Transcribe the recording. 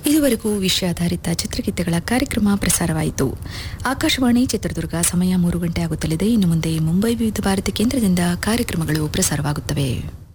ಇದುವರೆಗೂ ವಿಷಯಾಧಾರಿತ ಚಿತ್ರಗೀತೆಗಳ ಕಾರ್ಯಕ್ರಮ ಪ್ರಸಾರವಾಯಿತು. ಆಕಾಶವಾಣಿ ಚಿತ್ರದುರ್ಗ ಸಮಯ 3 ಗಂಟೆ ಆಗುತ್ತಲಿದೆ. ಇನ್ನು ಮುಂದೆ ಮುಂಬೈ ವಿವಿಧ ಭಾರತಿ ಕೇಂದ್ರದಿಂದ ಕಾರ್ಯಕ್ರಮಗಳು ಪ್ರಸಾರವಾಗುತ್ತವೆ.